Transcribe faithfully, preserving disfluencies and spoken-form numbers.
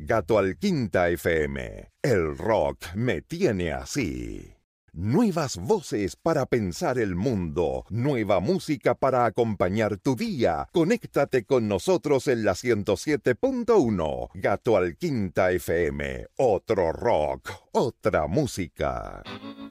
Gato al Quinta F M. El rock me tiene así. Nuevas voces para pensar el mundo, nueva música para acompañar tu día. Conéctate con nosotros en la ciento siete punto uno. Gato al Quinta F M. Otro rock, otra música.